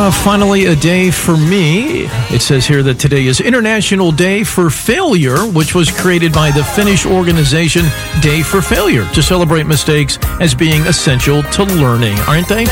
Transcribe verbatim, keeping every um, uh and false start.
Uh, finally, a day for me. It says here that today is International Day for Failure, which was created by the Finnish organization Day for Failure to celebrate mistakes as being essential to learning, aren't they?